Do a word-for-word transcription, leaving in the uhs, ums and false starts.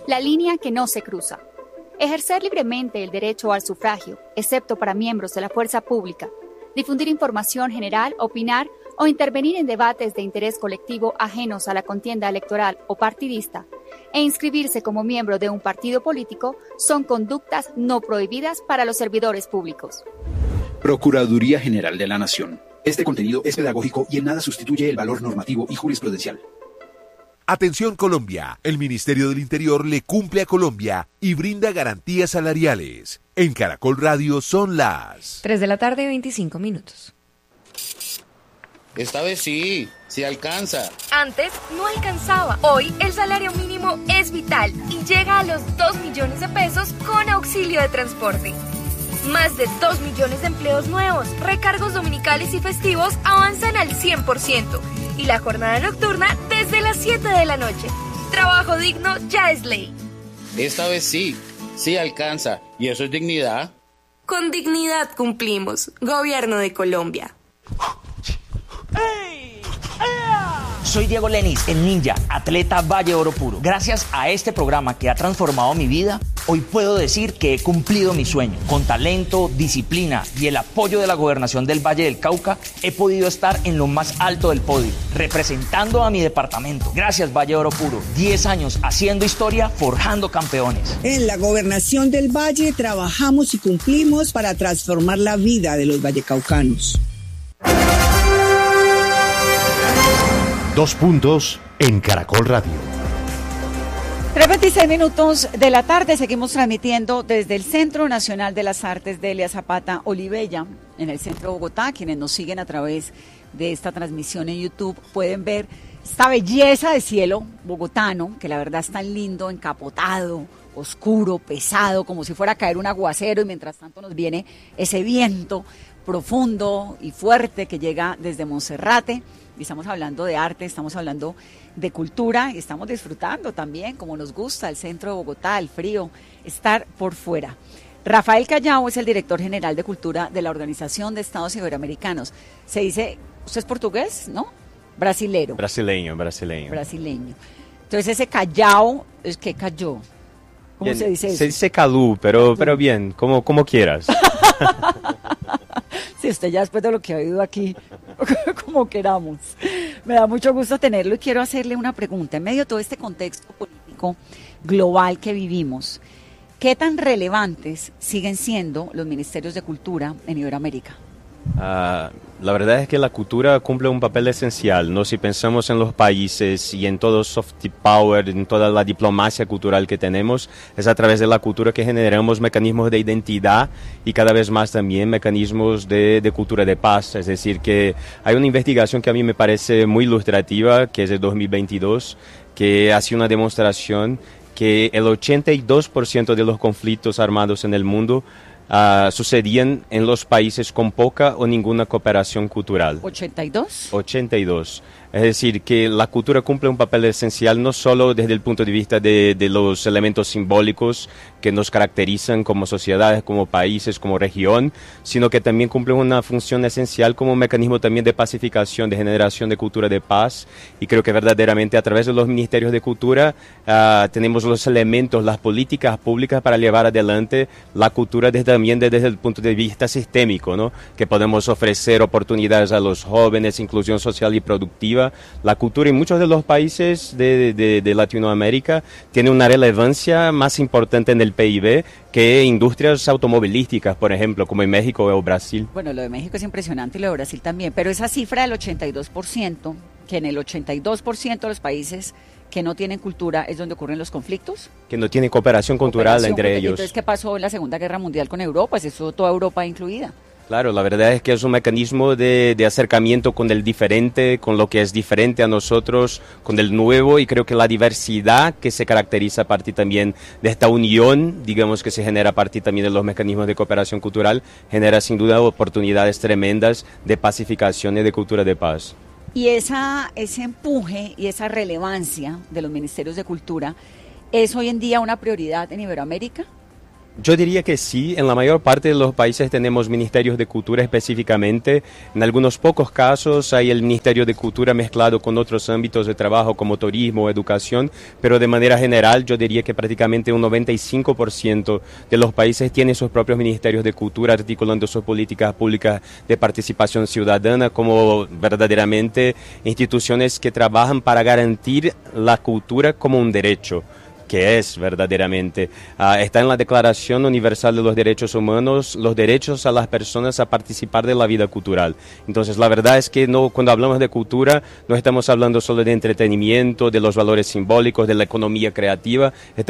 La línea que no se cruza. Ejercer libremente el derecho al sufragio, excepto para miembros de la fuerza pública. Difundir información general, opinar o intervenir en debates de interés colectivo ajenos a la contienda electoral o partidista, e inscribirse como miembro de un partido político son conductas no prohibidas para los servidores públicos. Procuraduría General de la Nación. Este contenido es pedagógico y en nada sustituye el valor normativo y jurisprudencial. Atención Colombia, el Ministerio del Interior le cumple a Colombia y brinda garantías salariales. En Caracol Radio son las tres de la tarde, veinticinco minutos. Esta vez sí, sí alcanza. Antes no alcanzaba. Hoy el salario mínimo es vital y llega a los dos millones de pesos con auxilio de transporte. Más de dos millones de empleos nuevos, recargos dominicales y festivos avanzan al cien por ciento. Y la jornada nocturna desde las siete de la noche. Trabajo digno ya es ley. Esta vez sí, sí alcanza. ¿Y eso es dignidad? Con dignidad cumplimos. Gobierno de Colombia. Soy Diego Lenis, el ninja, atleta Valle Oro Puro. Gracias a este programa que ha transformado mi vida, hoy puedo decir que he cumplido mi sueño. Con talento, disciplina y el apoyo de la Gobernación del Valle del Cauca, he podido estar en lo más alto del podio, representando a mi departamento. Gracias, Valle Oro Puro. diez años haciendo historia, forjando campeones. En la Gobernación del Valle trabajamos y cumplimos para transformar la vida de los vallecaucanos. Dos puntos en Caracol Radio. tres veintiséis minutos de la tarde, seguimos transmitiendo desde el Centro Nacional de las Artes Delia Zapata Olivella, en el centro de Bogotá. Quienes nos siguen a través de esta transmisión en YouTube pueden ver esta belleza de cielo bogotano, que la verdad es tan lindo, encapotado, oscuro, pesado, como si fuera a caer un aguacero, y mientras tanto nos viene ese viento profundo y fuerte que llega desde Monserrate. Y estamos hablando de arte, estamos hablando de cultura y estamos disfrutando también, como nos gusta, el centro de Bogotá, el frío, estar por fuera. Rafael Callao es el director general de cultura de la Organización de Estados Iberoamericanos. Se dice, ¿usted es portugués, no? Brasilero. Brasileño, brasileño. Brasileño. Entonces ese Callao, es que cayó. ¿Cómo bien, se dice eso? Se dice Calú, pero, Calú. pero bien, como, como quieras. Si usted ya después de lo que ha oído aquí, como queramos. Me da mucho gusto tenerlo y quiero hacerle una pregunta. En medio de todo este contexto político global que vivimos, ¿qué tan relevantes siguen siendo los ministerios de cultura en Iberoamérica? Uh, la verdad es que la cultura cumple un papel esencial, ¿no? Si pensamos en los países y en todo soft power, en toda la diplomacia cultural que tenemos, es a través de la cultura que generamos mecanismos de identidad y cada vez más también mecanismos de, de cultura de paz. Es decir, que hay una investigación que a mí me parece muy ilustrativa, que es de dos mil veintidós, que hace una demostración que el ochenta y dos por ciento de los conflictos armados en el mundo Uh, sucedían en los países con poca o ninguna cooperación cultural. ¿ochenta y dos? ochenta y dos. Es decir, que la cultura cumple un papel esencial no solo desde el punto de vista de, de los elementos simbólicos que nos caracterizan como sociedades, como países, como región, sino que también cumple una función esencial como un mecanismo también de pacificación, de generación de cultura de paz. Y creo que verdaderamente a través de los ministerios de cultura uh, tenemos los elementos, las políticas públicas para llevar adelante la cultura desde, también desde el punto de vista sistémico, ¿no? Que podemos ofrecer oportunidades a los jóvenes, inclusión social y productiva. La cultura en muchos de los países de, de, de Latinoamérica tiene una relevancia más importante en el P I B que industrias automovilísticas, por ejemplo, como en México o Brasil. Bueno, lo de México es impresionante y lo de Brasil también, pero esa cifra del ochenta y dos por ciento, que en el ochenta y dos por ciento de los países que no tienen cultura es donde ocurren los conflictos. Que no tienen cooperación cultural cooperación, entre ellos. Entonces, ¿qué pasó en la Segunda Guerra Mundial con Europa? Pues eso toda Europa incluida. Claro, la verdad es que es un mecanismo de, de acercamiento con el diferente, con lo que es diferente a nosotros, con el nuevo, y creo que la diversidad que se caracteriza a partir también de esta unión, digamos, que se genera a partir también de los mecanismos de cooperación cultural, genera sin duda oportunidades tremendas de pacificación y de cultura de paz. Y esa, ese empuje y esa relevancia de los ministerios de cultura, ¿es hoy en día una prioridad en Iberoamérica? Yo diría que sí, en la mayor parte de los países tenemos ministerios de cultura específicamente. En algunos pocos casos hay el Ministerio de Cultura mezclado con otros ámbitos de trabajo como turismo o educación, pero de manera general yo diría que prácticamente un noventa y cinco por ciento de los países tienen sus propios ministerios de cultura articulando sus políticas públicas de participación ciudadana como verdaderamente instituciones que trabajan para garantir la cultura como un derecho, que es verdaderamente. Uh, está en la Declaración Universal de los Derechos Humanos, los derechos a las personas a participar de la vida cultural. Entonces, la verdad es que no, cuando hablamos de cultura, no estamos hablando solo de entretenimiento, de los valores simbólicos, de la economía creativa, estamos